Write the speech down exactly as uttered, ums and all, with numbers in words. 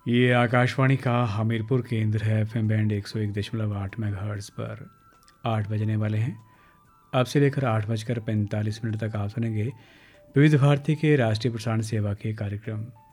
ये आकाशवाणी का हमीरपुर केंद्र है। एफएम बैंड एक सौ एक दशमलव आठ मेगाहर्ट्ज़ पर आठ बजने वाले हैं। अब से लेकर आठ बजकर पैंतालीस मिनट तक आप सुनेंगे विविध भारती के राष्ट्रीय प्रसारण सेवा के कार्यक्रम।